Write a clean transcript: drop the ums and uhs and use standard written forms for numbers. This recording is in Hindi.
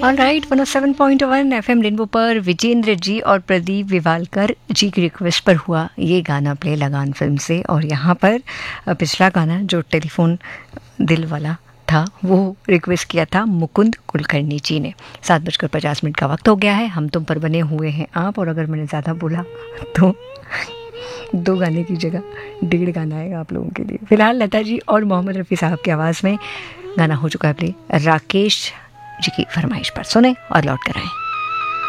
ऑलराइट 107.1 एफएम रेनबो पर विजेंद्र जी और प्रदीप विवालकर जी की रिक्वेस्ट पर हुआ ये गाना प्ले लगान फिल्म से। और यहाँ पर पिछला गाना जो टेलीफोन दिल वाला था वो रिक्वेस्ट किया था मुकुंद कुलकर्णी जी ने। 7:50 का वक्त हो गया है। हम तुम पर बने हुए हैं आप, और अगर मैंने ज़्यादा बोला तो 2 गाने की जगह 1.5 गाना आएगा आप लोगों के लिए। फिलहाल लता जी और मोहम्मद रफ़ी साहब की आवाज़ में गाना हो चुका है प्ले, राकेश जी की फरमाइश पर। सुने और लौट कर आएँ।